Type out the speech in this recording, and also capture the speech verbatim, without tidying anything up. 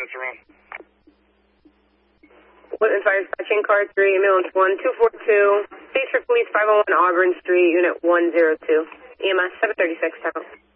units around. Woodland Fire Dispatching, car three, ambulance one two four two, State for Police five oh one Auburn Street, unit one zero two, E M S seven thirty-six, town.